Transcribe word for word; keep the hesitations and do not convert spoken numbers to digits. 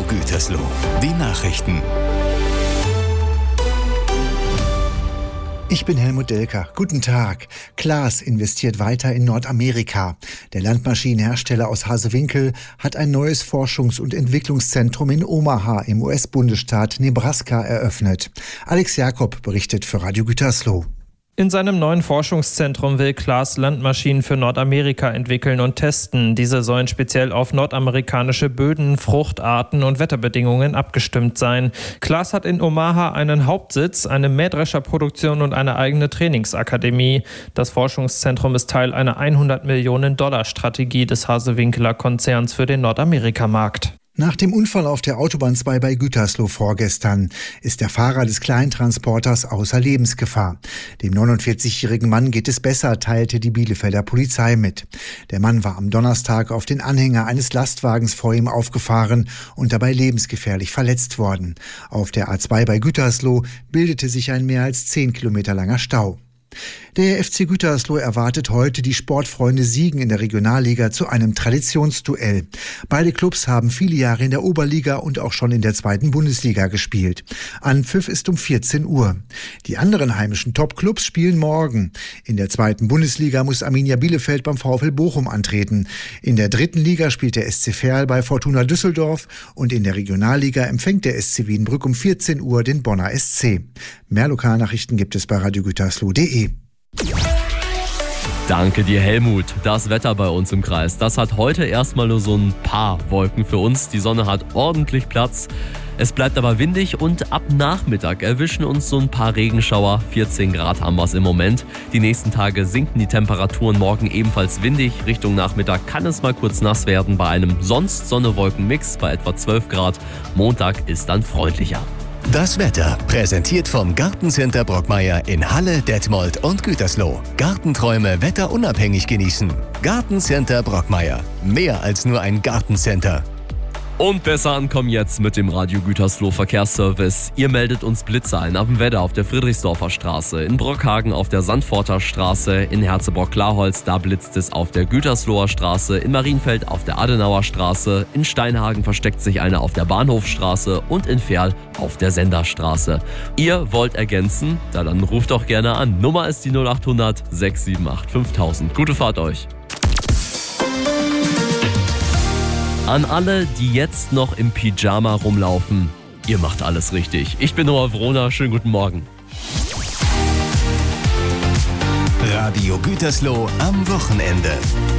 Gütersloh. Die Nachrichten. Ich bin Helmut Delker. Guten Tag. Claas investiert weiter in Nordamerika. Der Landmaschinenhersteller aus Hazewinkel hat ein neues Forschungs- und Entwicklungszentrum in Omaha im U S-Bundesstaat Nebraska eröffnet. Alex Jakob berichtet für Radio Gütersloh. In seinem neuen Forschungszentrum will Claas Landmaschinen für Nordamerika entwickeln und testen. Diese sollen speziell auf nordamerikanische Böden, Fruchtarten und Wetterbedingungen abgestimmt sein. Claas hat in Omaha einen Hauptsitz, eine Mähdrescherproduktion und eine eigene Trainingsakademie. Das Forschungszentrum ist Teil einer hundert Millionen Dollar Strategie des Hazewinkeler Konzerns für den Nordamerikamarkt. Nach dem Unfall auf der Autobahn zwei bei Gütersloh vorgestern ist der Fahrer des Kleintransporters außer Lebensgefahr. Dem neunundvierzigjährigen Mann geht es besser, teilte die Bielefelder Polizei mit. Der Mann war am Donnerstag auf den Anhänger eines Lastwagens vor ihm aufgefahren und dabei lebensgefährlich verletzt worden. Auf der A zwei bei Gütersloh bildete sich ein mehr als zehn Kilometer langer Stau. Der F C Gütersloh erwartet heute die Sportfreunde Siegen in der Regionalliga zu einem Traditionsduell. Beide Clubs haben viele Jahre in der Oberliga und auch schon in der zweiten Bundesliga gespielt. Anpfiff ist um vierzehn Uhr. Die anderen heimischen Top-Clubs spielen morgen. In der zweiten Bundesliga muss Arminia Bielefeld beim VfL Bochum antreten. In der dritten Liga spielt der S C Verl bei Fortuna Düsseldorf und in der Regionalliga empfängt der S C Wiedenbrück um vierzehn Uhr den Bonner S C. Mehr Lokalnachrichten gibt es bei radio gütersloh punkt de. Danke dir, Helmut. Das Wetter bei uns im Kreis, das hat heute erstmal nur so ein paar Wolken für uns. Die Sonne hat ordentlich Platz. Es bleibt aber windig und ab Nachmittag erwischen uns so ein paar Regenschauer. vierzehn Grad haben wir es im Moment. Die nächsten Tage sinken die Temperaturen, morgen ebenfalls windig. Richtung Nachmittag kann es mal kurz nass werden bei einem sonst Sonne-Wolken-Mix bei etwa zwölf Grad. Montag ist dann freundlicher. Das Wetter präsentiert vom Gartencenter Brockmeier in Halle, Detmold und Gütersloh. Gartenträume wetterunabhängig genießen. Gartencenter Brockmeier. Mehr als nur ein Gartencenter. Und besser ankommen jetzt mit dem Radio Gütersloh Verkehrsservice. Ihr meldet uns Blitzer in Appenwedde auf der Friedrichsdorfer Straße, in Brockhagen auf der Sandforter Straße, in Herzebrock-Klarholz, da blitzt es auf der Gütersloher Straße, in Marienfeld auf der Adenauer Straße, in Steinhagen versteckt sich eine auf der Bahnhofstraße und in Verl auf der Senderstraße. Ihr wollt ergänzen? Da dann ruft doch gerne an. Nummer ist die null acht hundert sechs sieben acht fünftausend. Gute Fahrt euch! An alle, die jetzt noch im Pyjama rumlaufen, ihr macht alles richtig. Ich bin Noah Wroner, schönen guten Morgen. Radio Gütersloh am Wochenende.